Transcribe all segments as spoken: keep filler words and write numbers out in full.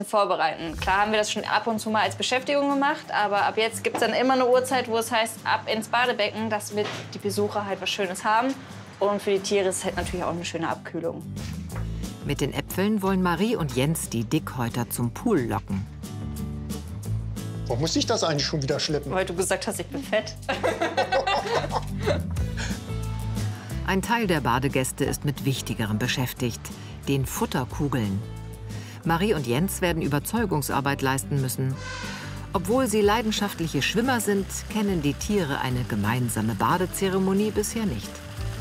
Vorbereiten. Klar haben wir das schon ab und zu mal als Beschäftigung gemacht, aber ab jetzt gibt es dann immer eine Uhrzeit, wo es heißt, ab ins Badebecken, dass wir die Besucher halt was Schönes haben. Und für die Tiere ist es halt natürlich auch eine schöne Abkühlung. Mit den Äpfeln wollen Marie und Jens die Dickhäuter zum Pool locken. Warum muss ich das eigentlich schon wieder schleppen? Weil du gesagt hast, ich bin fett. Ein Teil der Badegäste ist mit Wichtigerem beschäftigt, den Futterkugeln. Marie und Jens werden Überzeugungsarbeit leisten müssen. Obwohl sie leidenschaftliche Schwimmer sind, kennen die Tiere eine gemeinsame Badezeremonie bisher nicht.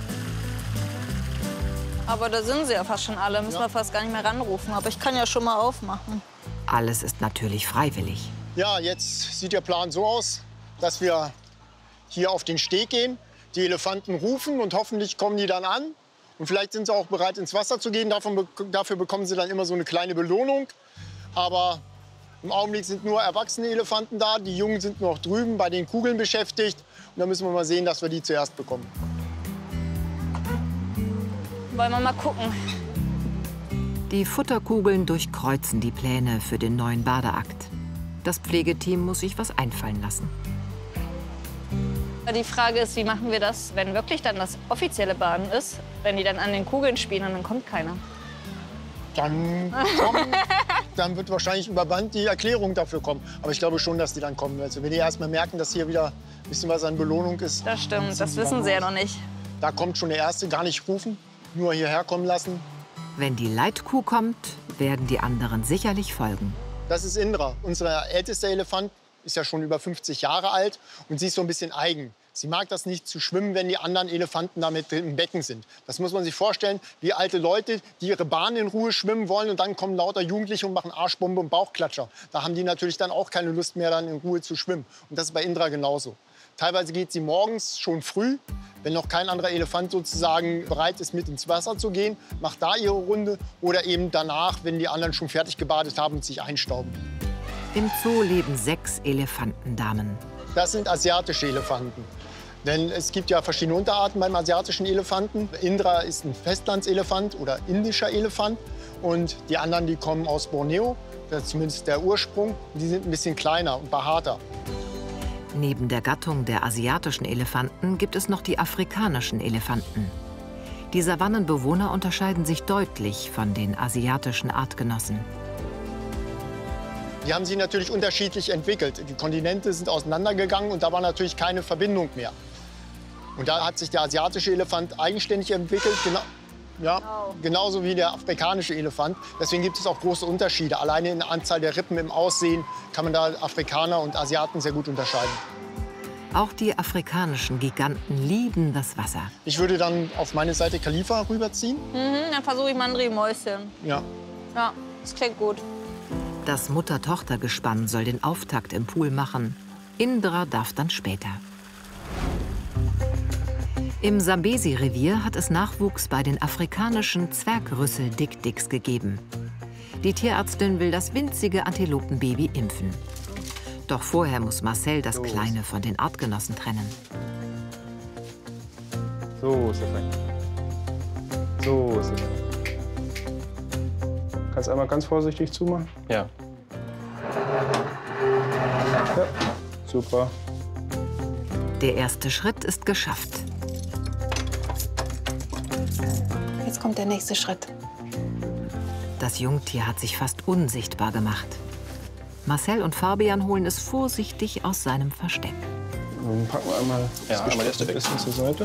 Aber da sind sie ja fast schon alle, müssen ja. wir fast gar nicht mehr ranrufen. Aber ich kann ja schon mal aufmachen. Alles ist natürlich freiwillig. Ja, jetzt sieht der Plan so aus, dass wir hier auf den Steg gehen, die Elefanten rufen und hoffentlich kommen die dann an. Und vielleicht sind sie auch bereit, ins Wasser zu gehen. Davon, dafür bekommen sie dann immer so eine kleine Belohnung. Aber im Augenblick sind nur erwachsene Elefanten da. Die Jungen sind noch drüben bei den Kugeln beschäftigt. Und da müssen wir mal sehen, dass wir die zuerst bekommen. Wollen wir mal gucken. Die Futterkugeln durchkreuzen die Pläne für den neuen Badeakt. Das Pflegeteam muss sich was einfallen lassen. Die Frage ist, wie machen wir das, wenn wirklich dann das offizielle Baden ist? Wenn die dann an den Kugeln spielen und dann kommt keiner. Dann, kommen, dann wird wahrscheinlich über Band die Erklärung dafür kommen. Aber ich glaube schon, dass die dann kommen. Also wenn die erst mal merken, dass hier wieder ein bisschen was an Belohnung ist. Das stimmt, das wissen sie ja noch nicht. Da kommt schon der Erste, gar nicht rufen, nur hierher kommen lassen. Wenn die Leitkuh kommt, werden die anderen sicherlich folgen. Das ist Indra, unser ältester Elefant. Ist ja schon über fünfzig Jahre alt und sie ist so ein bisschen eigen. Sie mag das nicht zu schwimmen, wenn die anderen Elefanten damit im Becken sind. Das muss man sich vorstellen, wie alte Leute, die ihre Bahn in Ruhe schwimmen wollen und dann kommen lauter Jugendliche und machen Arschbombe und Bauchklatscher. Da haben die natürlich dann auch keine Lust mehr, dann in Ruhe zu schwimmen. Und das ist bei Indra genauso. Teilweise geht sie morgens schon früh, wenn noch kein anderer Elefant sozusagen bereit ist, mit ins Wasser zu gehen, macht da ihre Runde oder eben danach, wenn die anderen schon fertig gebadet haben und sich einstauben. Im Zoo leben sechs Elefantendamen. Das sind asiatische Elefanten. Denn es gibt ja verschiedene Unterarten beim asiatischen Elefanten. Indra ist ein Festlandselefant oder indischer Elefant. Und die anderen, die kommen aus Borneo. Das ist zumindest der Ursprung. Die sind ein bisschen kleiner und behaarter. Neben der Gattung der asiatischen Elefanten gibt es noch die afrikanischen Elefanten. Die Savannenbewohner unterscheiden sich deutlich von den asiatischen Artgenossen. Die haben sich natürlich unterschiedlich entwickelt. Die Kontinente sind auseinandergegangen und da war natürlich keine Verbindung mehr. Und da hat sich der asiatische Elefant eigenständig entwickelt, genau, ja, genauso wie der afrikanische Elefant. Deswegen gibt es auch große Unterschiede. Alleine in der Anzahl der Rippen im Aussehen kann man da Afrikaner und Asiaten sehr gut unterscheiden. Auch die afrikanischen Giganten lieben das Wasser. Ich würde dann auf meine Seite Khalifa rüberziehen. Mhm, dann versuche ich mal ein Mäuschen. Ja. Ja, das klingt gut. Das Mutter-Tochter-Gespann soll den Auftakt im Pool machen. Indra darf dann später. Im Sambesi-Revier hat es Nachwuchs bei den afrikanischen Zwergrüssel-Dick-Dicks gegeben. Die Tierärztin will das winzige Antilopenbaby impfen. Doch vorher muss Marcel das Kleine von den Artgenossen trennen. So, ist er fein. So, ist er fein. Kannst du einmal ganz vorsichtig zumachen? Ja. Ja, super. Der erste Schritt ist geschafft. Jetzt kommt der nächste Schritt. Das Jungtier hat sich fast unsichtbar gemacht. Marcel und Fabian holen es vorsichtig aus seinem Versteck. Dann packen wir einmal das Gestecke ein bisschen zur Seite.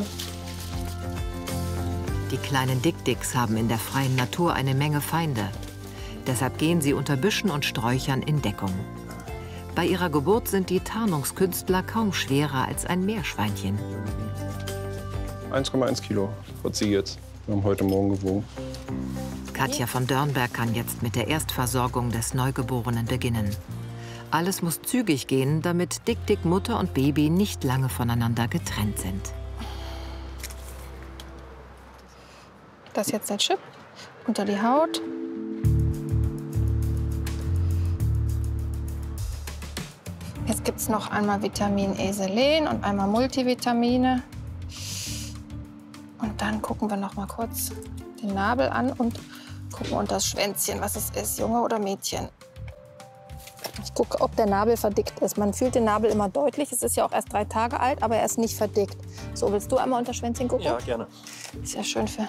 Die kleinen Dick-Dicks haben in der freien Natur eine Menge Feinde. Deshalb gehen sie unter Büschen und Sträuchern in Deckung. Bei ihrer Geburt sind die Tarnungskünstler kaum schwerer als ein Meerschweinchen. eins Komma eins Kilo hat sie jetzt. Wir haben heute Morgen gewogen. Katja von Dörnberg kann jetzt mit der Erstversorgung des Neugeborenen beginnen. Alles muss zügig gehen, damit Dick-Dick Mutter und Baby nicht lange voneinander getrennt sind. Das ist jetzt der Chip unter die Haut. Jetzt gibt es noch einmal Vitamin E Selen und einmal Multivitamine. Und dann gucken wir noch mal kurz den Nabel an und gucken unter das Schwänzchen, was es ist, Junge oder Mädchen. Ich gucke, ob der Nabel verdickt ist. Man fühlt den Nabel immer deutlich. Es ist ja auch erst drei Tage alt, aber er ist nicht verdickt. So, willst du einmal unter Schwänzchen gucken? Ja, gerne. Ist ja schön für...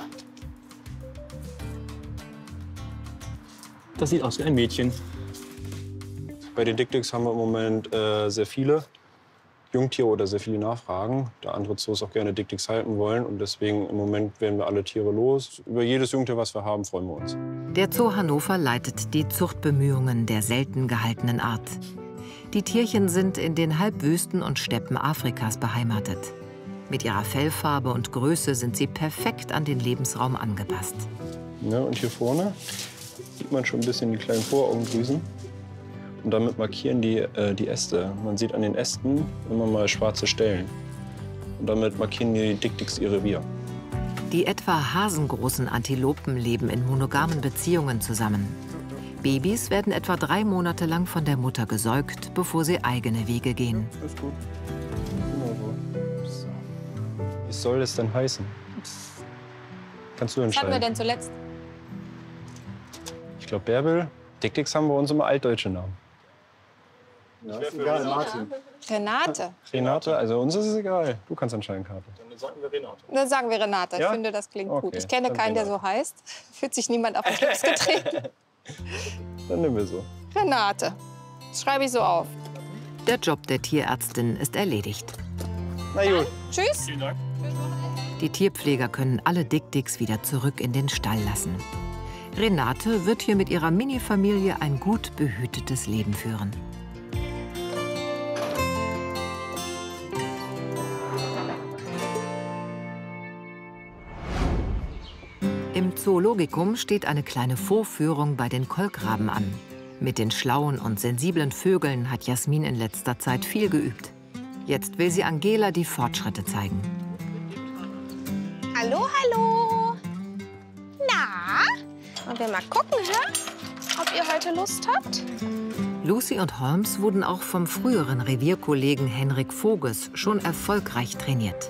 Das sieht aus wie ein Mädchen. Bei den Dick-Dicks haben wir im Moment äh, sehr viele Jungtiere oder sehr viele Nachfragen, da andere Zoos auch gerne Dick-Dicks halten wollen. Und deswegen im Moment werden wir alle Tiere los. Über jedes Jungtier, was wir haben, freuen wir uns. Der Zoo Hannover leitet die Zuchtbemühungen der selten gehaltenen Art. Die Tierchen sind in den Halbwüsten und Steppen Afrikas beheimatet. Mit ihrer Fellfarbe und Größe sind sie perfekt an den Lebensraum angepasst. Ja, und hier vorne sieht man schon ein bisschen die kleinen Voraugendrüsen. Und damit markieren die äh, die Äste. Man sieht an den Ästen immer mal schwarze Stellen. Und damit markieren die Dick-Dicks ihr Revier. Die etwa hasengroßen Antilopen leben in monogamen Beziehungen zusammen. Babys werden etwa drei Monate lang von der Mutter gesäugt, bevor sie eigene Wege gehen. Ist gut. Genau so. So. Was soll das denn heißen? Kannst du entscheiden. Was hatten wir denn zuletzt? Ich glaube, Bärbel. Dick-Dicks haben bei uns immer altdeutsche Namen. Ja, ist egal, Martin. Renate. Renate, also uns ist es egal. Du kannst entscheiden, Karte. Dann sagen wir Renate. Dann sagen wir Renate. Ja? Ich finde, das klingt Okay, gut. Ich kenne dann keinen, der Renate. so heißt. Fühlt sich niemand auf den Schlips getreten. Dann nehmen wir so. Renate. Das schreibe ich so auf. Der Job der Tierärztin ist erledigt. Na gut. Tschüss. Vielen Dank. Die Tierpfleger können alle Dick-Dicks wieder zurück in den Stall lassen. Renate wird hier mit ihrer Mini-Familie ein gut behütetes Leben führen. Im Zoologikum steht eine kleine Vorführung bei den Kolkraben an. Mit den schlauen und sensiblen Vögeln hat Jasmin in letzter Zeit viel geübt. Jetzt will sie Angela die Fortschritte zeigen. Hallo, hallo. Na? Wollen wir mal gucken, hä? Ob ihr heute Lust habt? Lucy und Holmes wurden auch vom früheren Revierkollegen Henrik Voges schon erfolgreich trainiert.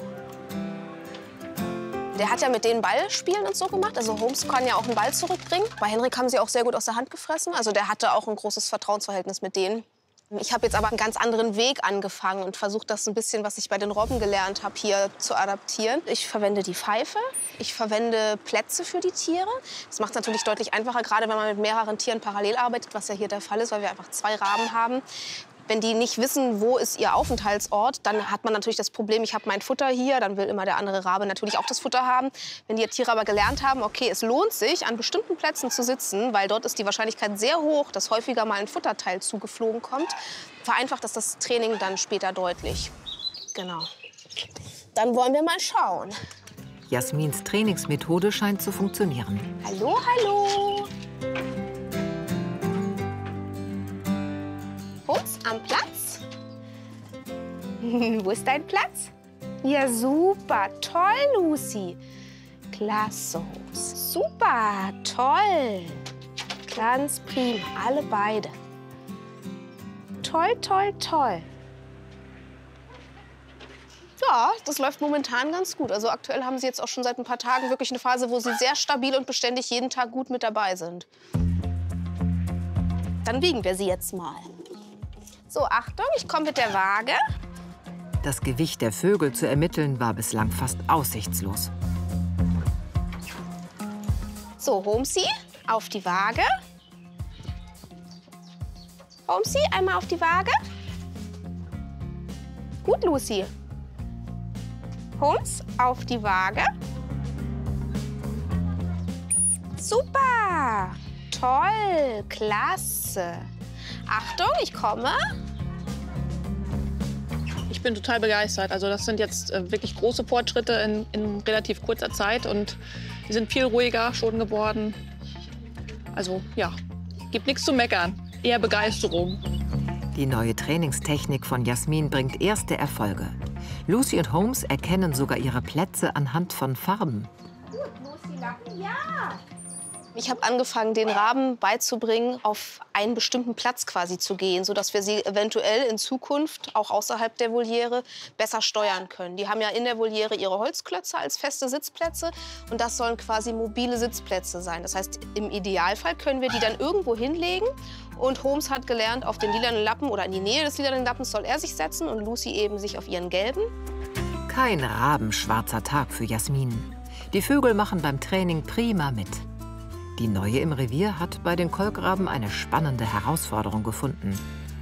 Der hat ja mit denen Ballspielen und so gemacht. Also Holmes kann ja auch einen Ball zurückbringen. Bei Henrik haben sie auch sehr gut aus der Hand gefressen. Also der hatte auch ein großes Vertrauensverhältnis mit denen. Ich habe jetzt aber einen ganz anderen Weg angefangen und versucht, das ein bisschen, was ich bei den Robben gelernt habe, hier zu adaptieren. Ich verwende die Pfeife, ich verwende Plätze für die Tiere. Das macht es natürlich deutlich einfacher, gerade wenn man mit mehreren Tieren parallel arbeitet, was ja hier der Fall ist, weil wir einfach zwei Raben haben. Wenn die nicht wissen, wo ist ihr Aufenthaltsort, dann hat man natürlich das Problem, ich habe mein Futter hier, dann will immer der andere Rabe natürlich auch das Futter haben. Wenn die Tiere aber gelernt haben, okay, es lohnt sich, an bestimmten Plätzen zu sitzen, weil dort ist die Wahrscheinlichkeit sehr hoch, dass häufiger mal ein Futterteil zugeflogen kommt, vereinfacht das das Training dann später deutlich. Genau. Dann wollen wir mal schauen. Jasmins Trainingsmethode scheint zu funktionieren. Hallo, hallo. Holmes, am Platz. Wo ist dein Platz? Ja, super. Toll, Lucy. Klasse, Holmes. Super, toll. Ganz prima, alle beide. Toll, toll, toll. Ja, das läuft momentan ganz gut. Also aktuell haben sie jetzt auch schon seit ein paar Tagen wirklich eine Phase, wo sie sehr stabil und beständig jeden Tag gut mit dabei sind. Dann wiegen wir sie jetzt mal. So, Achtung, ich komme mit der Waage. Das Gewicht der Vögel zu ermitteln war bislang fast aussichtslos. So, Holmesy, auf die Waage. Holmesy, einmal auf die Waage. Gut, Lucy. Holmes, auf die Waage. Super! Toll! Klasse! Achtung, ich komme. Ich bin total begeistert. Also das sind jetzt äh, wirklich große Fortschritte in, in relativ kurzer Zeit. Und die sind viel ruhiger schon geworden. Also ja, gibt nichts zu meckern. Eher Begeisterung. Die neue Trainingstechnik von Jasmin bringt erste Erfolge. Lucy und Holmes erkennen sogar ihre Plätze anhand von Farben. Gut, Lucy, lachen. Ja. Ich habe angefangen, den Raben beizubringen, auf einen bestimmten Platz quasi zu gehen, sodass wir sie eventuell in Zukunft, auch außerhalb der Voliere, besser steuern können. Die haben ja in der Voliere ihre Holzklötze als feste Sitzplätze und das sollen quasi mobile Sitzplätze sein. Das heißt, im Idealfall können wir die dann irgendwo hinlegen und Holmes hat gelernt, auf den lilanen Lappen oder in die Nähe des lilanen Lappens soll er sich setzen und Lucy eben sich auf ihren gelben. Kein rabenschwarzer Tag für Jasmin. Die Vögel machen beim Training prima mit. Die Neue im Revier hat bei den Kolkraben eine spannende Herausforderung gefunden.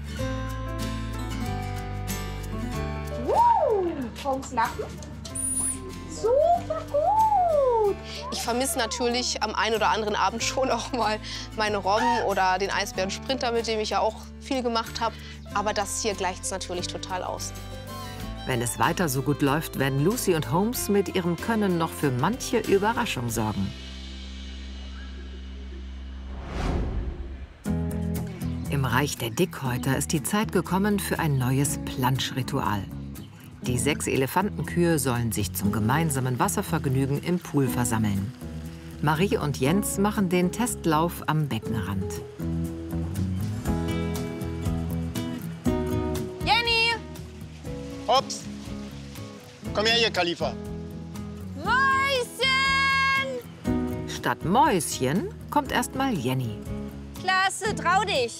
Holmes Lappen. Super gut! Ich vermisse natürlich am einen oder anderen Abend schon auch mal meine Robben oder den Eisbären Sprinter, mit dem ich ja auch viel gemacht habe. Aber das hier gleicht es natürlich total aus. Wenn es weiter so gut läuft, werden Lucy und Holmes mit ihrem Können noch für manche Überraschung sorgen. Im Reich der Dickhäuter ist die Zeit gekommen für ein neues Planschritual. Die sechs Elefantenkühe sollen sich zum gemeinsamen Wasservergnügen im Pool versammeln. Marie und Jens machen den Testlauf am Beckenrand. Jenny! Hops! Komm her hier, Khalifa. Mäuschen! Statt Mäuschen kommt erst mal Jenny. Klasse, trau dich.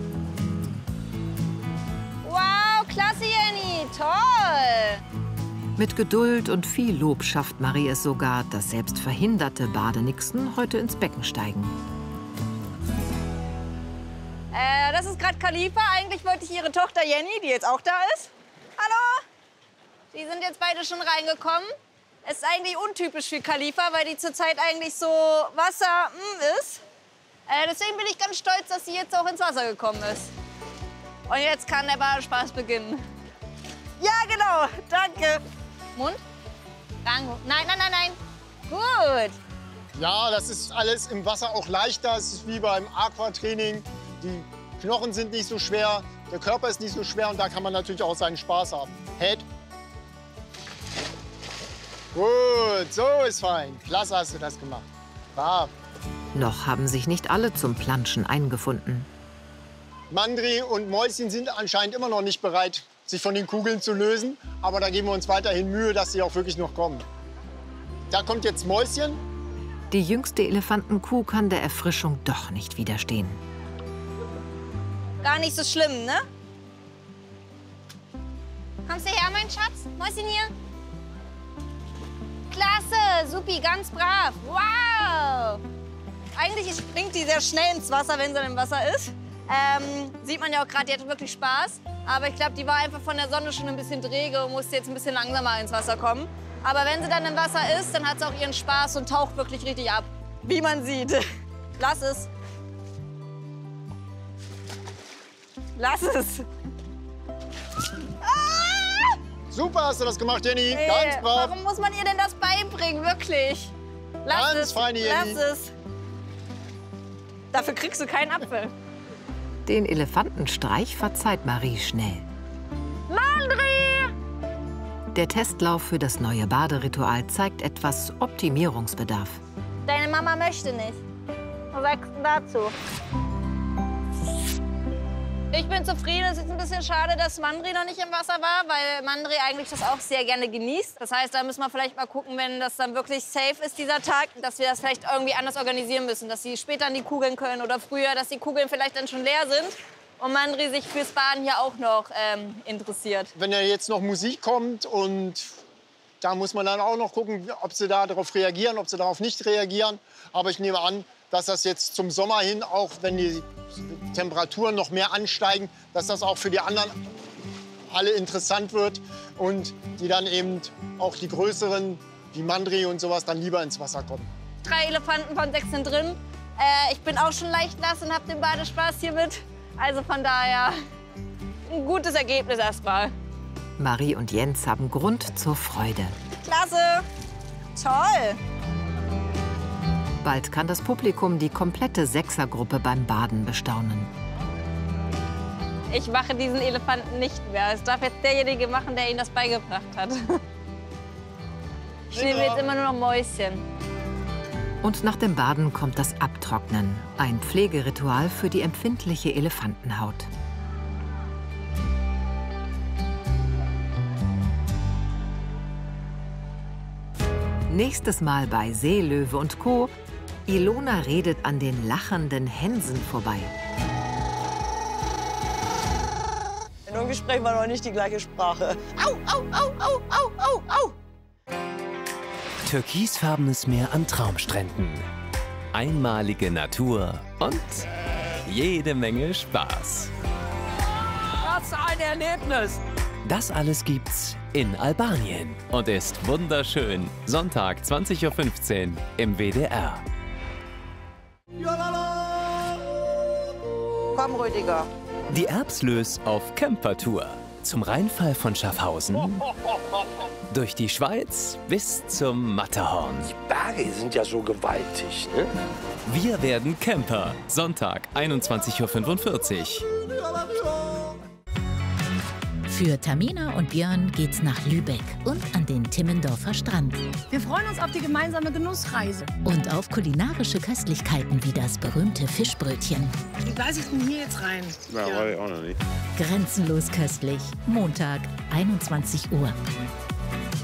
Wow, klasse, Jenny. Toll. Mit Geduld und viel Lob schafft Marie es sogar, dass selbst verhinderte Badenixen heute ins Becken steigen. Äh, das ist gerade Khalifa. Eigentlich wollte ich ihre Tochter Jenny, die jetzt auch da ist. Hallo. Die sind jetzt beide schon reingekommen. Es ist eigentlich untypisch für Khalifa, weil die zurzeit eigentlich so Wasser mm, ist. Äh, deswegen bin ich ganz stolz, dass sie jetzt auch ins Wasser gekommen ist. Und jetzt kann der Badespaß beginnen. Ja, genau. Danke. Mund? Rango. Nein, nein, nein, nein. Gut. Ja, das ist alles im Wasser auch leichter. Es ist wie beim Aquatraining. Die Knochen sind nicht so schwer, der Körper ist nicht so schwer und da kann man natürlich auch seinen Spaß haben. Head. Gut, so ist fein. Klasse hast du das gemacht. Brav. Noch haben sich nicht alle zum Planschen eingefunden. Mandri und Mäuschen sind anscheinend immer noch nicht bereit, sich von den Kugeln zu lösen. Aber da geben wir uns weiterhin Mühe, dass sie auch wirklich noch kommen. Da kommt jetzt Mäuschen. Die jüngste Elefantenkuh kann der Erfrischung doch nicht widerstehen. Gar nicht so schlimm, ne? Kommst du her, mein Schatz? Mäuschen hier? Klasse, supi, ganz brav. Wow! Eigentlich springt die sehr schnell ins Wasser, wenn sie im Wasser ist. Ähm, sieht man ja auch gerade, die hat wirklich Spaß. Aber ich glaube, die war einfach von der Sonne schon ein bisschen träge und musste jetzt ein bisschen langsamer ins Wasser kommen. Aber wenn sie dann im Wasser ist, dann hat sie auch ihren Spaß und taucht wirklich richtig ab. Wie man sieht. Lass es. Lass es. Ah! Super hast du das gemacht, Jenny. Hey, ganz brav. warum muss man ihr denn das beibringen, wirklich? Lass Ganz es. feine Jenny. Lass es. Dafür kriegst du keinen Apfel. Den Elefantenstreich verzeiht Marie schnell. Mandri! Der Testlauf für das neue Baderitual zeigt etwas Optimierungsbedarf. Deine Mama möchte nicht. Was sagst du dazu? Ich bin zufrieden. Es ist ein bisschen schade, dass Mandri noch nicht im Wasser war, weil Mandri eigentlich das auch sehr gerne genießt. Das heißt, da müssen wir vielleicht mal gucken, wenn das dann wirklich safe ist, dieser Tag, dass wir das vielleicht irgendwie anders organisieren müssen. Dass sie später an die Kugeln können oder früher, dass die Kugeln vielleicht dann schon leer sind. Und Mandri sich fürs Baden hier auch noch ähm, interessiert. Wenn ja jetzt noch Musik kommt und da muss man dann auch noch gucken, ob sie da darauf reagieren, ob sie darauf nicht reagieren. Aber ich nehme an, dass das jetzt zum Sommer hin, auch wenn die Temperaturen noch mehr ansteigen, dass das auch für die anderen alle interessant wird und die dann eben auch die größeren, wie Mandri und sowas, dann lieber ins Wasser kommen. Drei Elefanten von sechs sind drin. Äh, ich bin auch schon leicht nass und habe den Badespaß hier mit. Also von daher ein gutes Ergebnis erstmal. Marie und Jens haben Grund zur Freude. Klasse! Toll! Bald kann das Publikum die komplette Sechsergruppe beim Baden bestaunen. Ich mache diesen Elefanten nicht mehr. Es darf jetzt derjenige machen, der ihnen das beigebracht hat. Ich nehme jetzt immer nur noch Mäuschen. Und nach dem Baden kommt das Abtrocknen, ein Pflegeritual für die empfindliche Elefantenhaut. Nächstes Mal bei Seelöwe und Co. Ilona redet an den lachenden Hänsen vorbei. In einem Gespräch war noch nicht die gleiche Sprache. Au, au, au, au, au, au, au. Türkisfarbenes Meer an Traumstränden. Einmalige Natur und jede Menge Spaß. Was ein Erlebnis! Das alles gibt's in Albanien und ist wunderschön. Sonntag zwanzig Uhr fünfzehn im W D R. Komm, Rüdiger. Die Erbslös auf Campertour. Zum Rheinfall von Schaffhausen, durch die Schweiz bis zum Matterhorn. Die Berge sind ja so gewaltig, ne? Wir werden Camper. Sonntag, einundzwanzig Uhr fünfundvierzig. Für Tamina und Björn geht's nach Lübeck und an den Timmendorfer Strand. Wir freuen uns auf die gemeinsame Genussreise. Und auf kulinarische Köstlichkeiten wie das berühmte Fischbrötchen. Wie beiß ich denn hier jetzt rein? Na, ja. Weiß ich auch noch nicht. Grenzenlos köstlich. Montag, einundzwanzig Uhr.